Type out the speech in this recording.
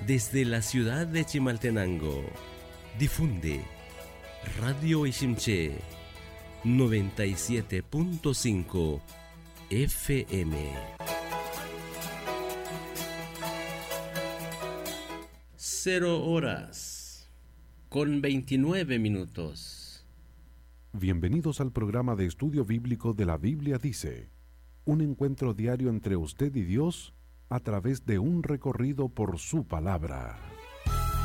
Desde la ciudad de Chimaltenango, difunde Radio Ishimché 97.5 FM. 0:29. Bienvenidos al programa de estudio bíblico de la Biblia Dice, un encuentro diario entre usted y Dios a través de un recorrido por su palabra.